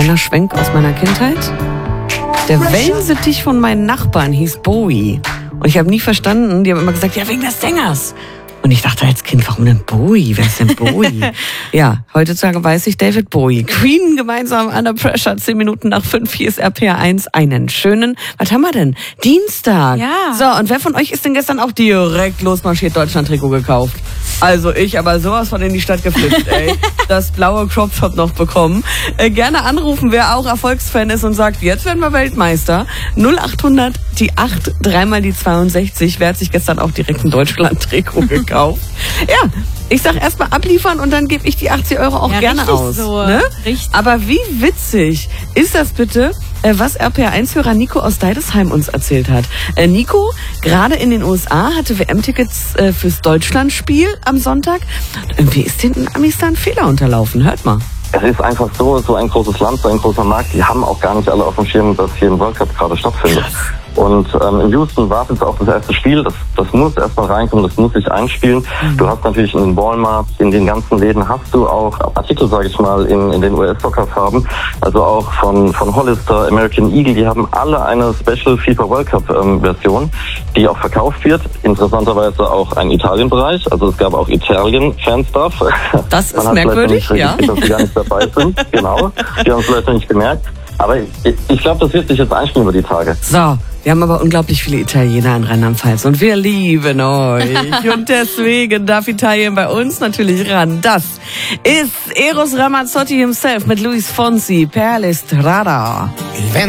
Kleiner Schwenk aus meiner Kindheit. Der Wellensittich von meinen Nachbarn hieß Bowie. Und ich habe nie verstanden, die haben immer gesagt, ja, wegen des Sängers. Und ich dachte als Kind, warum denn Bowie? Wer ist denn Bowie? Ja, heutzutage weiß ich David Bowie. Queen gemeinsam Under Pressure, 10 Minuten nach 5. Hier ist RPR 1. Einen schönen, was haben wir denn? Dienstag. Ja. So, und wer von euch ist denn gestern auch direkt losmarschiert Deutschland-Trikot gekauft? Also ich, aber sowas von in die Stadt geflitzt, ey. Das blaue Crop-Top noch bekommen. Gerne anrufen, wer auch Erfolgsfan ist und sagt, jetzt werden wir Weltmeister. 0800 die 8, 3 mal die 62. Wer hat sich gestern auch direkt ein Deutschland-Trikot gekauft? Ja, ich sag erstmal abliefern und dann gebe ich die 80 Euro auch gerne aus. So. Ne? Richtig. Aber wie witzig ist das bitte, was RPR1-Hörer Nico aus Deidesheim uns erzählt hat. Nico, gerade in den USA, hatte WM-Tickets fürs Deutschlandspiel am Sonntag. Irgendwie ist den Amis da ein Fehler unterlaufen. Hört mal. Es ist einfach so ein großes Land, so ein großer Markt. Die haben auch gar nicht alle auf dem Schirm, dass hier ein World Cup gerade stattfindet. Und in Houston wartet auch das erste Spiel. Das muss erstmal reinkommen, das muss sich einspielen. Du hast natürlich in den Walmarts, in den ganzen Läden hast du auch Artikel, sage ich mal, in den US-Soccer-Farben. Also auch von Hollister, American Eagle, die haben alle eine Special FIFA World Cup-Version, die auch verkauft wird. Interessanterweise auch ein Italien-Bereich. Also es gab auch Italien-Fanstuff. Das ist merkwürdig, ja. Dass sie gar nicht dabei sind. Genau, die haben es vielleicht nicht gemerkt. Aber ich glaube, das wird sich jetzt einspielen über die Tage. So, wir haben aber unglaublich viele Italiener in Rheinland-Pfalz und wir lieben euch. Und deswegen darf Italien bei uns natürlich ran. Das ist Eros Ramazzotti himself mit Luis Fonsi, Per la Strada.